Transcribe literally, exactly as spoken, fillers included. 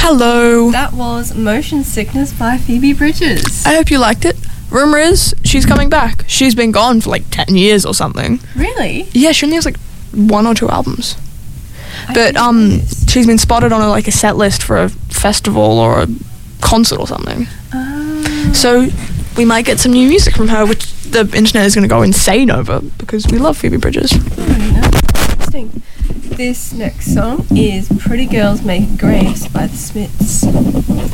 Hello. That was Motion Sickness by Phoebe Bridgers. I hope you liked it. Rumour is she's coming back. She's been gone for like ten years or something. Really? Yeah, she only has like one or two albums. I But didn't know um, this. she's been spotted on a, like a set list for a festival or a concert or something. Ah. So we might get some new music from her, which the internet is going to go insane over because we love Phoebe Bridgers. Hmm, no. Interesting. This next song is Pretty Girls Make Graves by the Smiths.